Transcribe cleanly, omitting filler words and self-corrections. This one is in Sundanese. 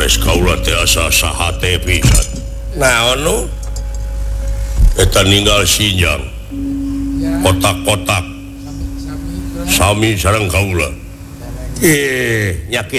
sanes kaula teh asa sahate pisan. Naon nu? Eta ninggal sinjang. Kotak-kotak. Sami sareng kaula. Nyakit